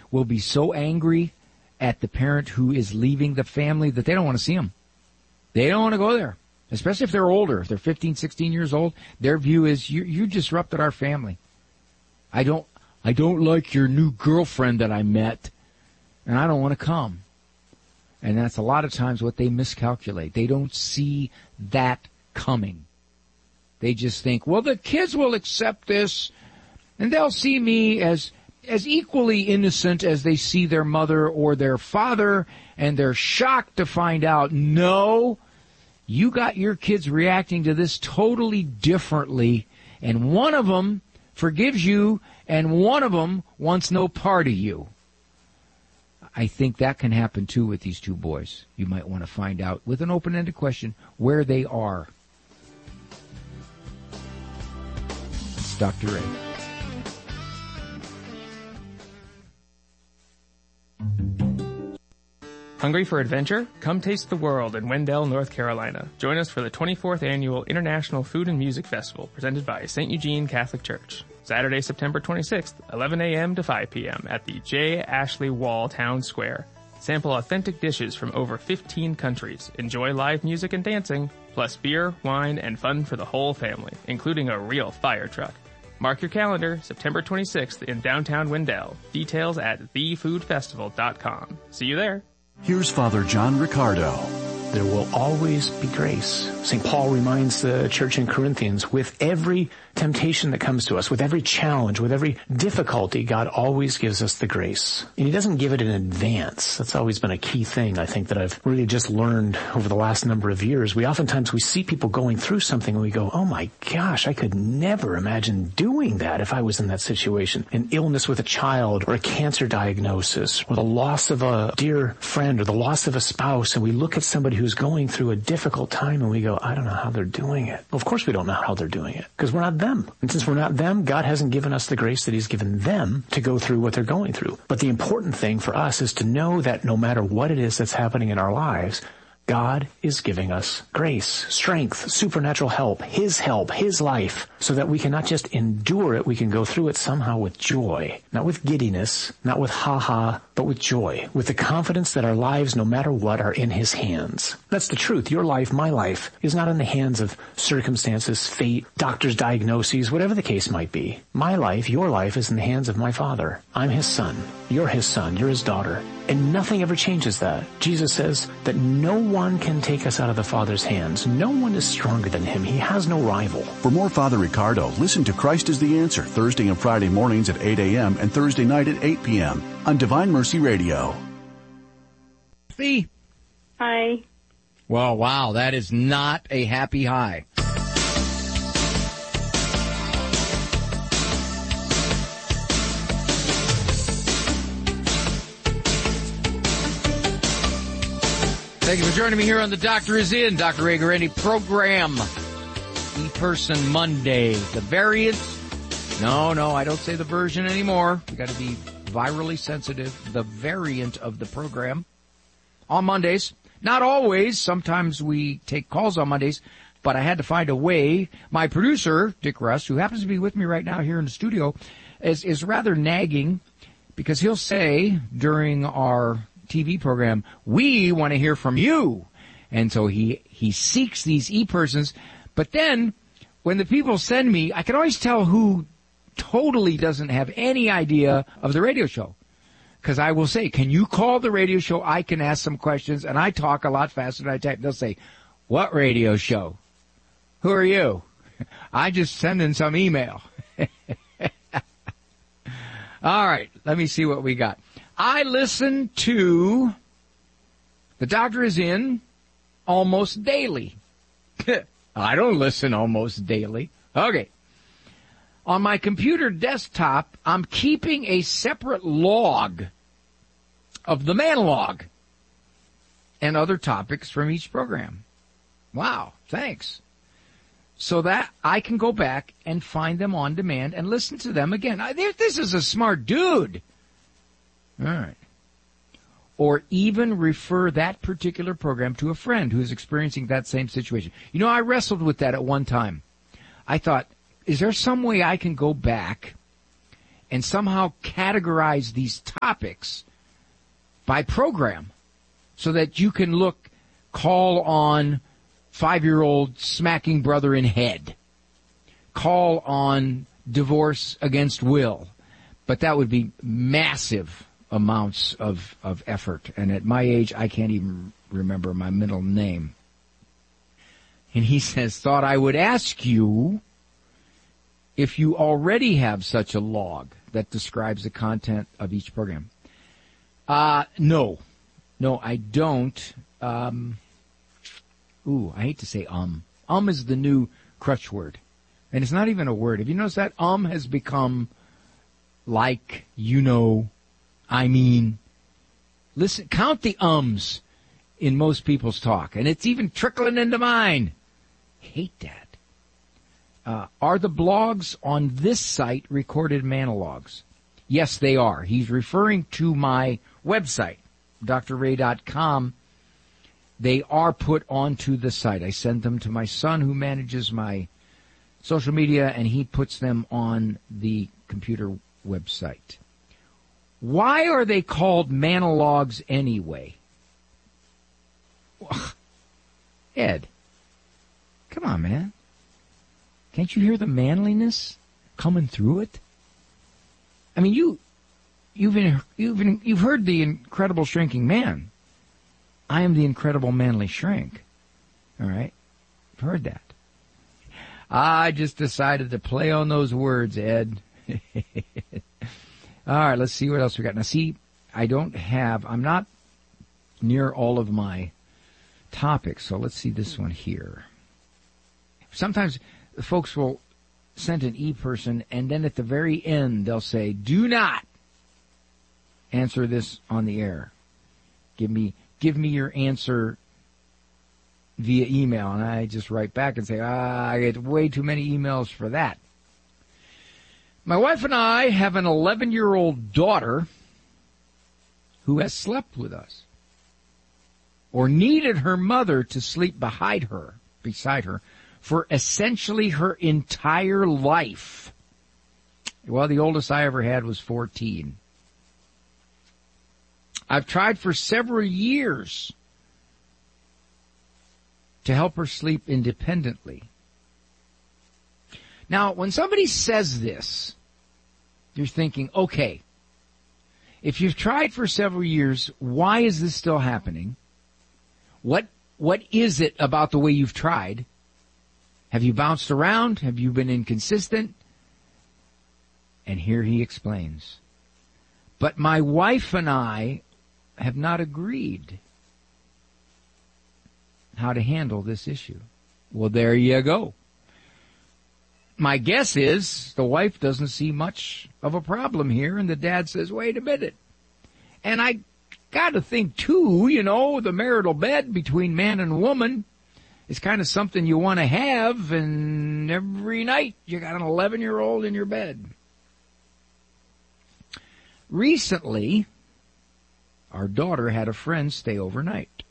will be so angry at the parent who is leaving the family that they don't want to see them. They don't want to go there, especially if they're older. If they're 15, 16 years old, their view is, you disrupted our family. I don't like your new girlfriend that I met, and I don't want to come. And that's a lot of times what they miscalculate. They don't see that coming. They just think, well, the kids will accept this, and they'll see me as equally innocent as they see their mother or their father, and they're shocked to find out, no, you got your kids reacting to this totally differently, and one of them forgives you, and one of them wants no part of you. I think that can happen, too, with these two boys. You might want to find out, with an open-ended question, where they are. It's Dr. Ray. Hungry for adventure? Come taste the world in Wendell, North Carolina. Join us for the 24th Annual International Food and Music Festival, presented by St. Eugene Catholic Church. Saturday, September 26th, 11 a.m. to 5 p.m. at the J. Ashley Wall Town Square. Sample authentic dishes from over 15 countries. Enjoy live music and dancing, plus beer, wine, and fun for the whole family, including a real fire truck. Mark your calendar, September 26th in downtown Wendell. Details at thefoodfestival.com. See you there. Here's Father John Riccardo. There will always be grace. St. Paul reminds the church in Corinthians, with every temptation that comes to us, with every challenge, with every difficulty, God always gives us the grace. And he doesn't give it in advance. That's always been a key thing, I think, that I've really just learned over the last number of years. We see people going through something and we go, oh my gosh, I could never imagine doing that if I was in that situation. An illness with a child, or a cancer diagnosis, or the loss of a dear friend, or the loss of a spouse, and we look at somebody who's going through a difficult time and we go, I don't know how they're doing it. Well, of course we don't know how they're doing it, because we're not them. And since we're not them, God hasn't given us the grace that he's given them to go through what they're going through. But the important thing for us is to know that no matter what it is that's happening in our lives, God is giving us grace, strength, supernatural help, his life, so that we can not just endure it, we can go through it somehow with joy, not with giddiness, not with ha-ha, but with joy, with the confidence that our lives, no matter what, are in his hands. That's the truth. Your life, my life, is not in the hands of circumstances, fate, doctors' diagnoses, whatever the case might be. My life, your life, is in the hands of my Father. I'm his son. You're his son. You're his daughter. And nothing ever changes that. Jesus says that no one can take us out of the Father's hands. No one is stronger than him. He has no rival. For more Father Riccardo, listen to Christ is the Answer, Thursday and Friday mornings at 8 a.m. and Thursday night at 8 p.m. on Divine Mercy Radio. Hi. Well, wow, that is not a happy high. Thank you for joining me here on The Doctor Is In, Dr. Ray Guarendi program. E-Person Monday. The variant. No, I don't say the version anymore. We got to be virally sensitive. The variant of the program on Mondays. Not always. Sometimes we take calls on Mondays, but I had to find a way. My producer, Dick Rust, who happens to be with me right now here in the studio, is rather nagging because he'll say during our TV program, we want to hear from you. And so he seeks these e-persons. But then when the people send me, I can always tell who totally doesn't have any idea of the radio show. Because I will say, can you call the radio show? I can ask some questions, and I talk a lot faster than I type. They'll say, what radio show? Who are you? I just send in some email. All right, let me see what we got. I listen to The Doctor Is In almost daily. I don't listen almost daily. Okay. On my computer desktop, I'm keeping a separate log of the man log and other topics from each program. Wow, thanks. So that I can go back and find them on demand and listen to them again. This is a smart dude. All right. Or even refer that particular program to a friend who's experiencing that same situation. You know, I wrestled with that at one time. I thought, is there some way I can go back and somehow categorize these topics by program so that you can call on 5-year-old smacking brother in head, call on divorce against will. But that would be massive amounts of effort. And at my age, I can't even remember my middle name. And he says, thought I would ask you if you already have such a log that describes the content of each program. No, I don't. I hate to say is the new crutch word. And it's not even a word. Have you noticed that? Has become like, I mean. Listen, count the ums in most people's talk. And it's even trickling into mine. Hate that. Are the blogs on this site recorded monologues? Yes, they are. He's referring to my website, drray.com. They are put onto the site. I send them to my son who manages my social media, and he puts them on the computer website. Why are they called monologues anyway? Ed, come on, man. Can't you hear the manliness coming through it? I mean, you've heard the Incredible Shrinking Man. I am the Incredible Manly Shrink. All right? I've heard that. I just decided to play on those words, Ed. All right, let's see what else we got. Now, see, I'm not near all of my topics, so let's see this one here. Sometimes the folks will send an e-person, and then at the very end, they'll say, do not answer this on the air. Give me your answer via email. And I just write back and say, I get way too many emails for that. My wife and I have an 11-year-old daughter who has slept with us or needed her mother to sleep beside her for essentially her entire life. Well, the oldest I ever had was 14. I've tried for several years to help her sleep independently. Now, when somebody says this, you're thinking, okay, if you've tried for several years, why is this still happening? What is it about the way you've tried? Have you bounced around? Have you been inconsistent? And here he explains. But my wife and I have not agreed how to handle this issue. Well, there you go. My guess is the wife doesn't see much of a problem here, and the dad says, wait a minute. And I got to think, too, the marital bed between man and woman is kind of something you want to have, and every night you got an 11-year-old in your bed. Recently, our daughter had a friend stay overnight.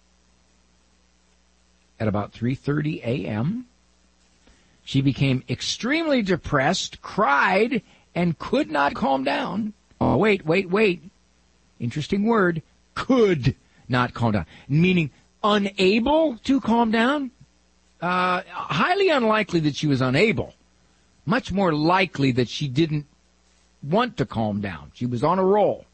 At about 3:30 a.m., she became extremely depressed, cried, and could not calm down. Oh, wait. Interesting word. Could not calm down. Meaning unable to calm down? Highly unlikely that she was unable. Much more likely that she didn't want to calm down. She was on a roll.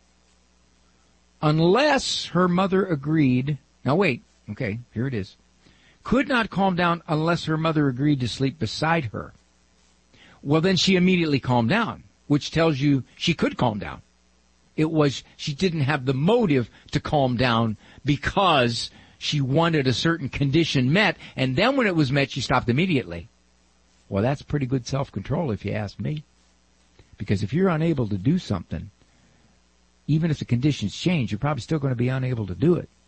Unless her mother agreed. Now wait. Okay, here it is. Could not calm down unless her mother agreed to sleep beside her. Well, then she immediately calmed down, which tells you she could calm down. It was, she didn't have the motive to calm down because she wanted a certain condition met, and then when it was met, she stopped immediately. Well, that's pretty good self-control if you ask me. Because if you're unable to do something, even if the conditions change, you're probably still going to be unable to do it.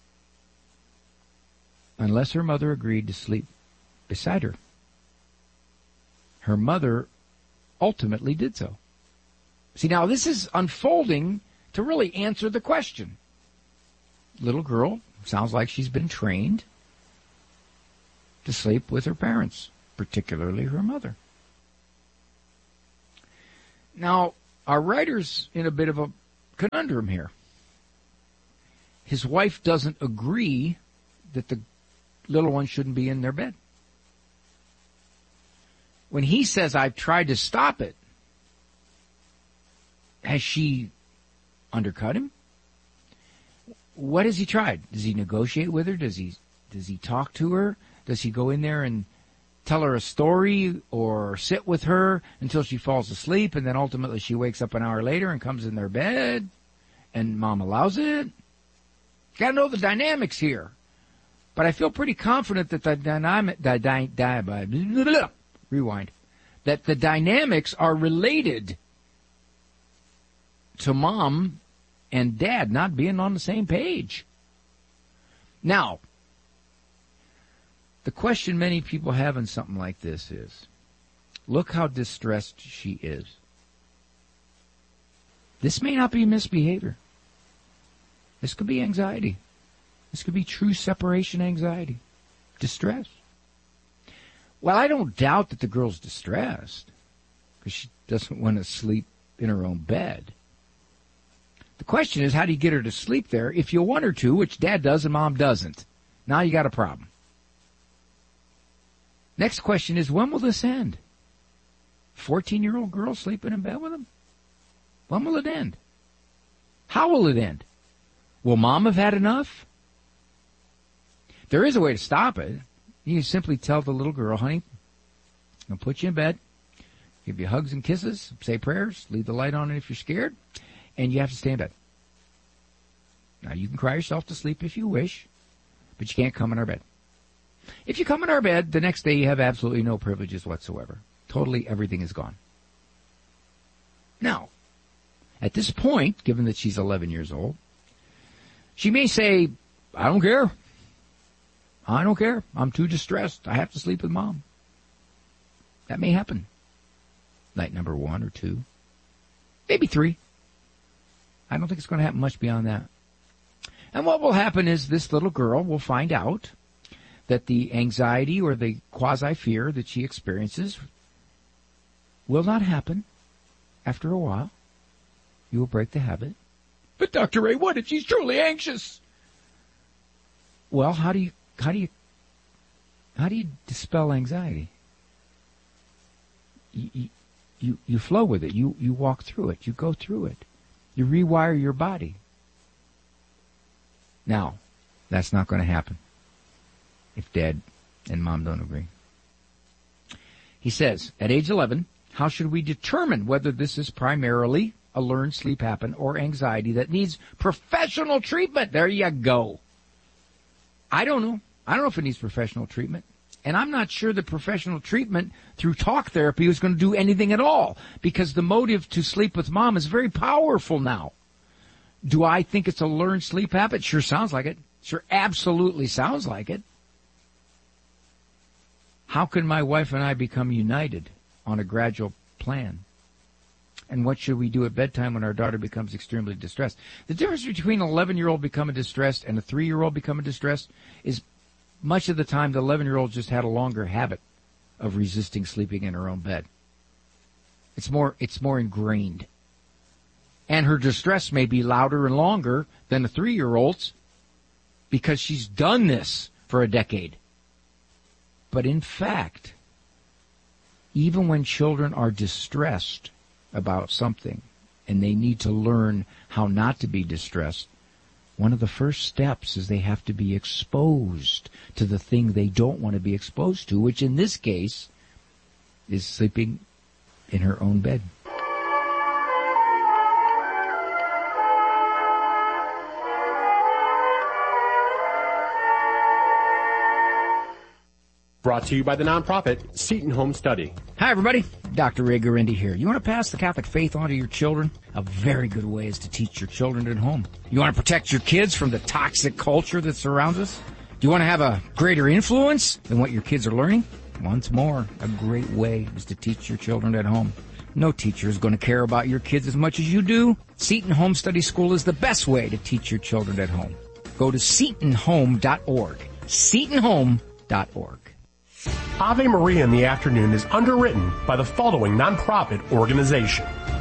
Unless her mother agreed to sleep beside her. Her mother ultimately did so. See, now this is unfolding to really answer the question. Little girl, sounds like she's been trained to sleep with her parents, particularly her mother. Now, Our writer's in a bit of a conundrum here. His wife doesn't agree that the little one shouldn't be in their bed. When he says, I've tried to stop it, has she undercut him? What has he tried? Does he negotiate with her? Does he talk to her? Does he go in there and tell her a story or sit with her until she falls asleep and then ultimately she wakes up an hour later and comes in their bed and mom allows it? You gotta know the dynamics here. But I feel pretty confident that the dynamics are related to mom and dad not being on the same page. Now, the question many people have in something like this is, look how distressed she is. This may not be misbehavior. This could be anxiety. This could be true separation anxiety. Distress. Well, I don't doubt that the girl's distressed because she doesn't want to sleep in her own bed. The question is, how do you get her to sleep there if you want her to, which dad does and mom doesn't? Now you got a problem. Next question is, when will this end? 14-year-old girl sleeping in bed with him? When will it end? How will it end? Will mom have had enough? There is a way to stop it. You can simply tell the little girl, honey, I'll put you in bed, give you hugs and kisses, say prayers, leave the light on if you're scared, and you have to stay in bed. Now, you can cry yourself to sleep if you wish, but you can't come in our bed. If you come in our bed, the next day you have absolutely no privileges whatsoever. Totally everything is gone. Now, at this point, given that she's 11 years old, she may say, I don't care. I don't care. I'm too distressed. I have to sleep with mom. That may happen. Night number 1 or 2. Maybe 3. I don't think it's going to happen much beyond that. And what will happen is this little girl will find out that the anxiety or the quasi-fear that she experiences will not happen after a while. You will break the habit. But Dr. Ray, what if she's truly anxious? Well, how do you dispel anxiety? You flow with it. You walk through it. You go through it. You rewire your body. Now, that's not going to happen if dad and mom don't agree. He says, at age 11, how should we determine whether this is primarily a learned sleep apnea or anxiety that needs professional treatment? There you go. I don't know. I don't know if it needs professional treatment. And I'm not sure that professional treatment through talk therapy is going to do anything at all, because the motive to sleep with mom is very powerful now. Do I think it's a learned sleep habit? Sure sounds like it. Sure absolutely sounds like it. How can my wife and I become united on a gradual plan? And what should we do at bedtime when our daughter becomes extremely distressed? The difference between an 11-year-old becoming distressed and a 3-year-old becoming distressed is much of the time the 11-year-old just had a longer habit of resisting sleeping in her own bed. It's more ingrained. And her distress may be louder and longer than the 3-year-old's because she's done this for a decade. But in fact, even when children are distressed about something and they need to learn how not to be distressed, one of the first steps is they have to be exposed to the thing they don't want to be exposed to, which in this case is sleeping in her own bed. Brought to you by the nonprofit Seton Home Study. Hi, everybody. Dr. Ray Guarendi here. You want to pass the Catholic faith on to your children? A very good way is to teach your children at home. You want to protect your kids from the toxic culture that surrounds us? Do you want to have a greater influence than what your kids are learning? Once more, a great way is to teach your children at home. No teacher is going to care about your kids as much as you do. Seton Home Study School is the best way to teach your children at home. Go to SetonHome.org. SetonHome.org. Ave Maria in the Afternoon is underwritten by the following nonprofit organization: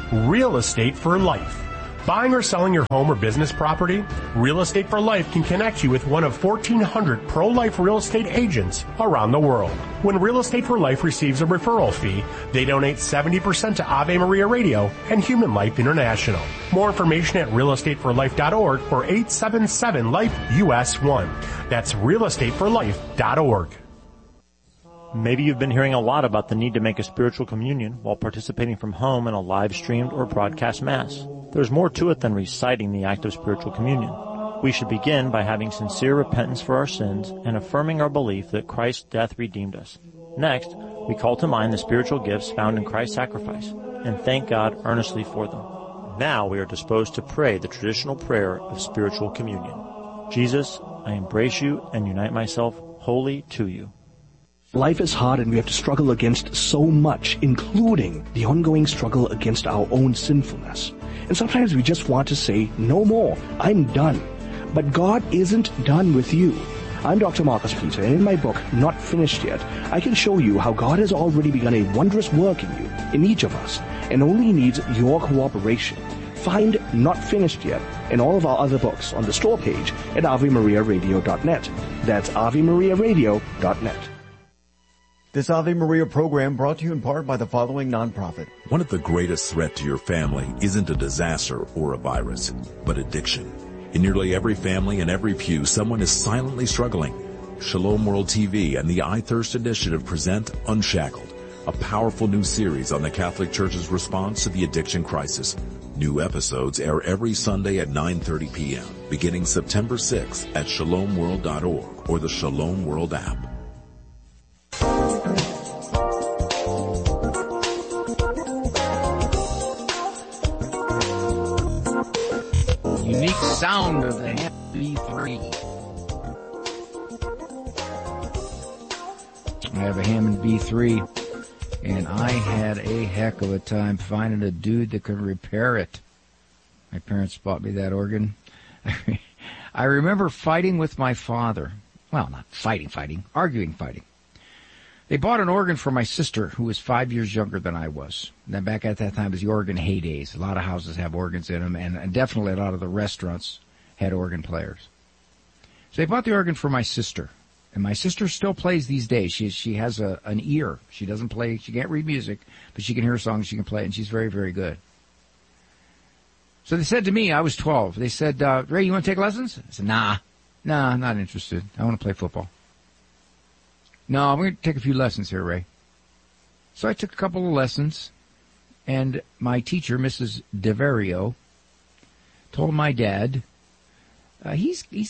Real Estate for Life. Buying or selling your home or business property? Real Estate for Life can connect you with one of 1,400 pro-life real estate agents around the world. When Real Estate for Life receives a referral fee, they donate 70% to Ave Maria Radio and Human Life International. More information at realestateforlife.org or 877-LIFE-US1. That's realestateforlife.org. Maybe you've been hearing a lot about the need to make a spiritual communion while participating from home in a live-streamed or broadcast Mass. There's more to it than reciting the act of spiritual communion. We should begin by having sincere repentance for our sins and affirming our belief that Christ's death redeemed us. Next, we call to mind the spiritual gifts found in Christ's sacrifice and thank God earnestly for them. Now we are disposed to pray the traditional prayer of spiritual communion. Jesus, I embrace you and unite myself wholly to you. Life is hard and we have to struggle against so much, including the ongoing struggle against our own sinfulness. And sometimes we just want to say, no more, I'm done. But God isn't done with you. I'm Dr. Marcus Peter, and in my book, Not Finished Yet, I can show you how God has already begun a wondrous work in you, in each of us, and only needs your cooperation. Find Not Finished Yet and all of our other books on the store page at AveMariaRadio.net. That's AveMariaRadio.net. This Ave Maria program brought to you in part by the following nonprofit. One of the greatest threats to your family isn't a disaster or a virus, but addiction. In nearly every family and every pew, someone is silently struggling. Shalom World TV and the I Thirst Initiative present Unshackled, a powerful new series on the Catholic Church's response to the addiction crisis. New episodes air every Sunday at 9:30 p.m., beginning September 6th at shalomworld.org or the Shalom World app. Unique sound of the Hammond B3. I have a Hammond B3, and I had a heck of a time finding a dude that could repair it. My parents bought me that organ. I remember fighting with my father. Well, not fighting, arguing. They bought an organ for my sister, who was 5 years younger than I was. And then back at that time, it was the organ heydays. A lot of houses have organs in them, and definitely a lot of the restaurants had organ players. So they bought the organ for my sister. And my sister still plays these days. She has an ear. She doesn't play, she can't read music, but she can hear songs, she can play, and she's very, very good. So they said to me, I was 12, they said, Ray, you want to take lessons? I said, nah, I'm not interested. I want to play football. No, I'm going to take a few lessons here, Ray. So I took a couple of lessons, and my teacher, Mrs. DeVario, told my dad, he's